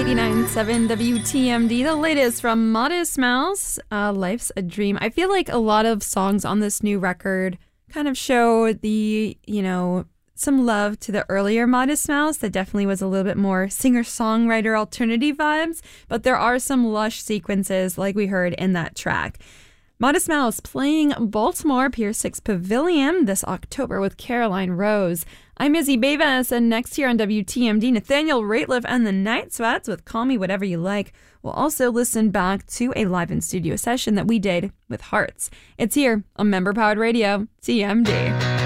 89.7 WTMD, the latest from Modest Mouse, Life's a Dream. I feel like a lot of songs on this new record kind of show the, some love to the earlier Modest Mouse that definitely was a little bit more singer-songwriter alternative vibes, but there are some lush sequences like we heard in that track. Modest Mouse playing Baltimore Pier 6 Pavilion this October with Caroline Rose. I'm Izzy Beavis, and next here on WTMD, Nathaniel Rateliff and the Night Sweats with Call Me Whatever You Like. We'll also listen back to a live in-studio session that we did with Hearts. It's here on Member-Powered Radio, TMD.